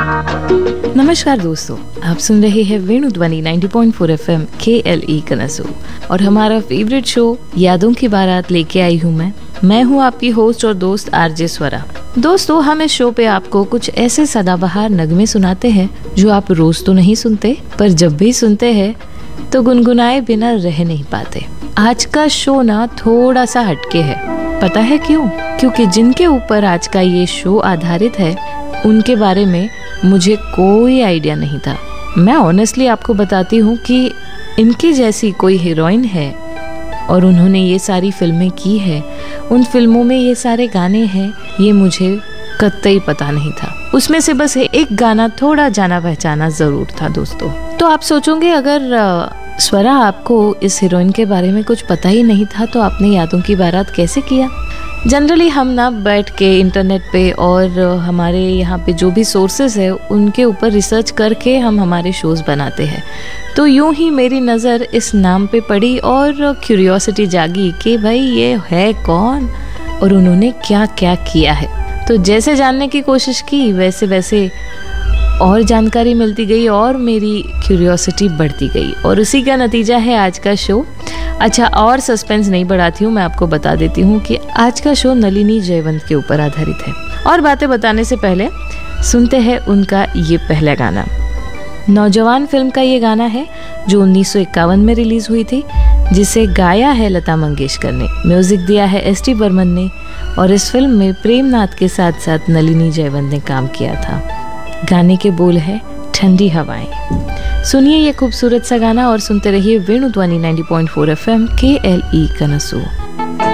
नमस्कार दोस्तों, आप सुन रहे हैं वेणु ध्वनि 90.4 FM KLE कनसू और हमारा फेवरेट शो यादों की बारात लेके आई हूँ मैं हूँ आपकी होस्ट और दोस्त आरजे स्वरा। दोस्तों, हम इस शो पे आपको कुछ ऐसे सदाबहार नगमे सुनाते हैं जो आप रोज तो नहीं सुनते, पर जब भी सुनते हैं तो गुनगुनाए बिना रह नहीं पाते। आज का शो ना थोड़ा सा हटके है, पता है क्यों? क्योंकि जिनके ऊपर आज का ये शो आधारित है उनके बारे में मुझे कोई आइडिया नहीं था। मैं ऑनेस्टली आपको बताती हूँ कि इनकी जैसी कोई हीरोइन है और उन्होंने ये सारी फिल्में की है, उन फिल्मों में ये सारे गाने हैं, ये मुझे कतई पता नहीं था। उसमें से बस एक गाना थोड़ा जाना पहचाना जरूर था दोस्तों। तो आप सोचोगे अगर स्वरा आपको इस हीरोइन के बारे में कुछ पता ही नहीं था तो आपने यादों की बारात कैसे किया? जनरली हम ना बैठ के इंटरनेट पे और हमारे यहाँ पे जो भी सोर्सेज है उनके ऊपर रिसर्च करके हम हमारे शोज बनाते हैं। तो यूं ही मेरी नज़र इस नाम पे पड़ी और क्यूरियोसिटी जागी कि भाई ये है कौन और उन्होंने क्या क्या किया है। तो जैसे जानने की कोशिश की वैसे वैसे और जानकारी मिलती गई और मेरी क्यूरियोसिटी बढ़ती गई और उसी का नतीजा है आज का शो। अच्छा, और सस्पेंस नहीं बढ़ाती हूँ, मैं आपको बता देती हूँ कि आज का शो नलिनी जयवंत के ऊपर आधारित है। और बातें बताने से पहले सुनते हैं उनका ये पहला गाना। नौजवान फिल्म का ये गाना है जो 1951 में रिलीज हुई थी, जिसे गाया है लता मंगेशकर ने, म्यूजिक दिया है एस.टी. बर्मन ने और इस फिल्म में प्रेमनाथ के साथ साथ नलिनी जयवंत ने काम किया था। गाने के बोल है ठंडी हवाएं। सुनिए ये खूबसूरत सा गाना और सुनते रहिए वेणु ध्वनि 90.4 FM KLE कनसू।